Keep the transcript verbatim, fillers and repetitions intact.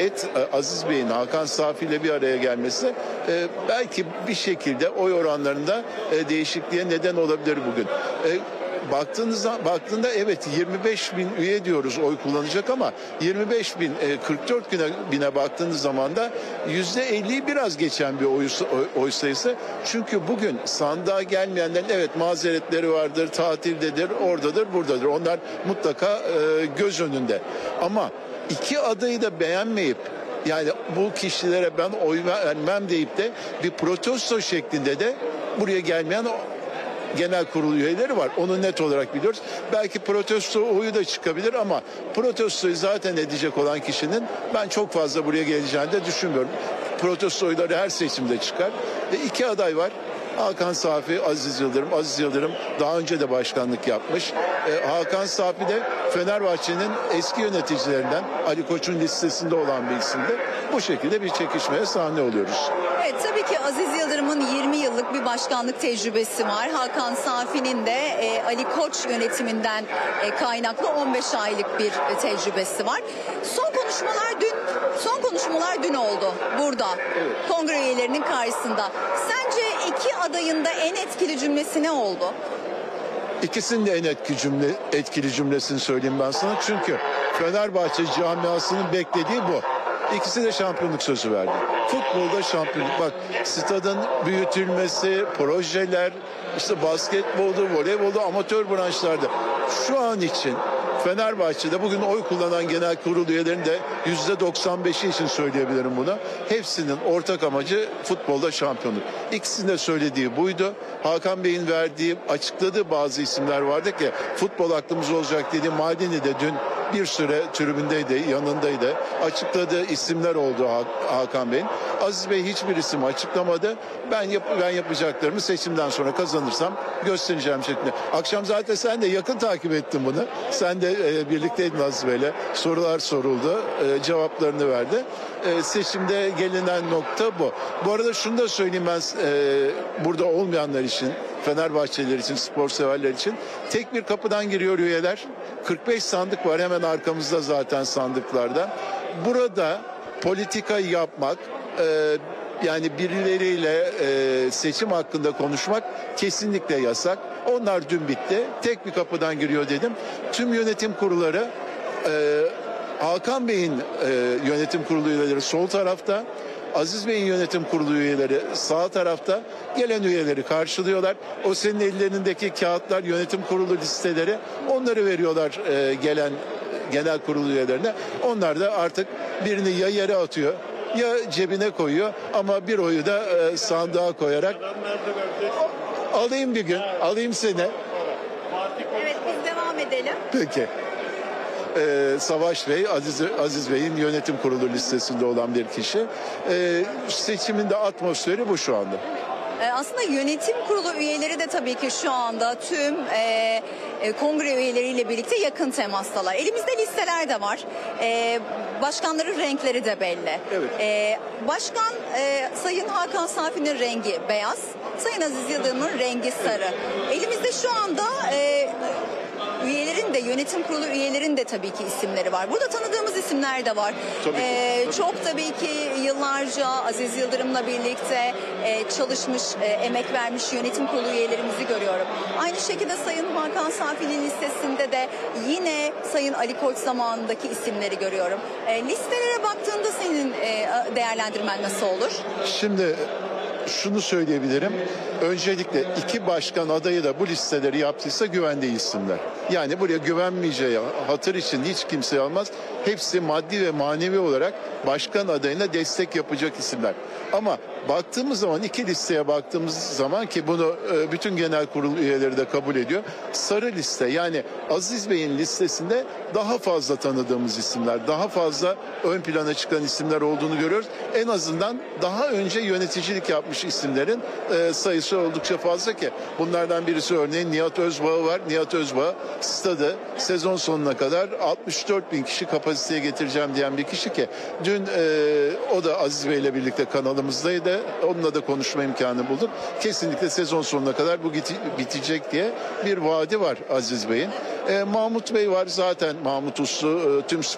Et Aziz Bey'in Hakan Safi ile bir araya gelmesi e, belki bir şekilde oy oranlarında e, değişikliğe neden olabilir bugün. E, Baktığınızda baktığında evet yirmi beş bin üye diyoruz oy kullanacak ama yirmi beş bin kırk dört güne bine baktığınız zaman da yüzde elliyi biraz geçen bir oy, oy sayısı. Çünkü bugün sandığa gelmeyenlerin evet mazeretleri vardır, tatildedir, oradadır, buradadır. Onlar mutlaka e, göz önünde. Ama iki adayı da beğenmeyip yani bu kişilere ben oy vermem deyip de bir protesto şeklinde de buraya gelmeyen genel kurul üyeleri var. Onu net olarak biliyoruz. Belki protesto oyu da çıkabilir ama protestoyu zaten edecek olan kişinin ben çok fazla buraya geleceğini de düşünmüyorum. Protesto oyları her seçimde çıkar. Ve iki aday var. Hakan Safi, Aziz Yıldırım. Aziz Yıldırım daha önce de başkanlık yapmış. Ee, Hakan Safi de Fenerbahçe'nin eski yöneticilerinden Ali Koç'un listesinde olan bir isimdi. Bu şekilde bir çekişmeye sahne oluyoruz. Evet, tabii ki Aziz Yıldırım'ın yirmi yıllık bir başkanlık tecrübesi var. Hakan Safi'nin de e, Ali Koç yönetiminden e, kaynaklı on beş aylık bir e, tecrübesi var. Son konuşmalar dün son konuşmalar dün oldu burada. Evet. Kongre üyelerinin karşısında. Sence iki adayın da en etkili cümlesi ne oldu? İkisinin de en etkili cümle etkili cümlesini söyleyeyim ben sana. Çünkü Fenerbahçe camiasının beklediği bu. İkisi de şampiyonluk sözü verdi. Futbolda şampiyonluk. Bak stadın büyütülmesi, projeler, işte basketbolda, voleybolda, amatör branşlarda. Şu an için Fenerbahçe'de bugün oy kullanan genel kurul üyelerinin de yüzde doksan beşi için söyleyebilirim bunu. Hepsinin ortak amacı futbolda şampiyonluk. İkisinin de söylediği buydu. Hakan Bey'in verdiği, açıkladığı bazı isimler vardı ki futbol aklımız olacak dediği Maldini de dün bir süre tribündeydi, yanındaydı. Açıkladığı isimler oldu Hakan Bey'in. Aziz Bey hiçbir isim açıklamadı. Ben yap ben yapacaklarımı seçimden sonra kazanırsam göstereceğim şeklinde. Akşam zaten sen de yakın takip ettin bunu. Sen de e, birlikteydin Aziz Bey'le. Sorular soruldu. E, cevaplarını verdi. E, seçimde gelinen nokta bu. Bu arada şunu da söyleyeyim ben e, burada olmayanlar için, Fenerbahçeliler için, spor severler için tek bir kapıdan giriyor üyeler. kırk beş sandık var hemen arkamızda zaten sandıklarda. Burada politika yapmak, e, yani birileriyle e, seçim hakkında konuşmak kesinlikle yasak. Onlar dün bitti. Tek bir kapıdan giriyor dedim. Tüm yönetim kurulları, e, Hakan Bey'in e, yönetim kurulu üyeleri sol tarafta. Aziz Bey'in yönetim kurulu üyeleri sağ tarafta, gelen üyeleri karşılıyorlar. O senin ellerindeki kağıtlar, yönetim kurulu listeleri, onları veriyorlar e, gelen genel kurulu üyelerine. Onlar da artık birini ya yere atıyor ya cebine koyuyor ama bir oyu da e, sandığa koyarak alayım bir gün, alayım seni. Evet, biz devam edelim. Peki. Ee, Savaş Bey, Aziz, Aziz Bey'in yönetim kurulu listesinde olan bir kişi. Ee, seçimin de atmosferi bu şu anda. Aslında yönetim kurulu üyeleri de tabii ki şu anda tüm e, e, kongre üyeleriyle birlikte yakın temastalar. Elimizde listeler de var. E, başkanların renkleri de belli. Evet. E, başkan e, Sayın Hakan Safi'nin rengi beyaz, Sayın Aziz Yıldırım'ın rengi sarı. Elimizde şu anda e, üyelerin de, yönetim kurulu üyelerin de tabii ki isimleri var. Burada tanıdığımız isimler de var. Tabii ki, ee, tabii. Çok tabii ki yıllarca Aziz Yıldırım'la birlikte e, çalışmış, e, emek vermiş yönetim kurulu üyelerimizi görüyorum. Aynı şekilde Sayın Hakan Safi'nin listesinde de yine Sayın Ali Koç zamanındaki isimleri görüyorum. E, listelere baktığında senin e, değerlendirmen nasıl olur? Şimdi şunu söyleyebilirim. Öncelikle iki başkan adayı da bu listeleri yaptıysa güvendiği isimler. Yani buraya güvenmeyeceği hatır için hiç kimse almaz. Hepsi maddi ve manevi olarak başkan adayına destek yapacak isimler. Ama baktığımız zaman iki listeye baktığımız zaman ki bunu bütün genel kurul üyeleri de kabul ediyor. Sarı liste yani Aziz Bey'in listesinde daha fazla tanıdığımız isimler, daha fazla ön plana çıkan isimler olduğunu görüyoruz. En azından daha önce yöneticilik yapmış isimlerin e, sayısı oldukça fazla ki. Bunlardan birisi örneğin Nihat Özbağ var. Nihat Özbağ stadı sezon sonuna kadar altmış dört bin kişi kapasiteye getireceğim diyen bir kişi ki. Dün e, o da Aziz Bey ile birlikte kanalımızdaydı. Onunla da konuşma imkanı bulduk. Kesinlikle sezon sonuna kadar bu bitecek diye bir vaadi var Aziz Bey'in. E, Mahmut Bey var zaten Mahmut Uslu e, tüm